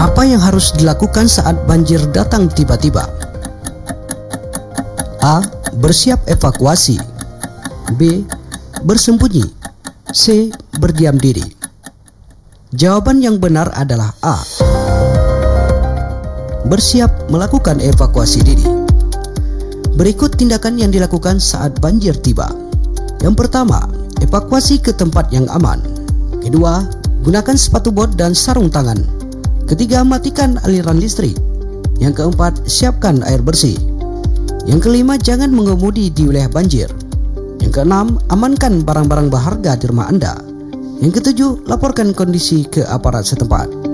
Apa yang harus dilakukan saat banjir datang tiba-tiba? A. Bersiap evakuasi. B. Bersembunyi. C. Berdiam diri. Jawaban yang benar adalah A. Bersiap melakukan evakuasi diri. Berikut tindakan yang dilakukan saat banjir tiba. Yang pertama, evakuasi ke tempat yang aman. Kedua, gunakan sepatu bot dan sarung tangan. Ketiga, matikan aliran listrik. Yang keempat, siapkan air bersih. Yang kelima, jangan mengemudi di wilayah banjir. Yang keenam, amankan barang-barang berharga di rumah Anda. Yang ketujuh, laporkan kondisi ke aparat setempat.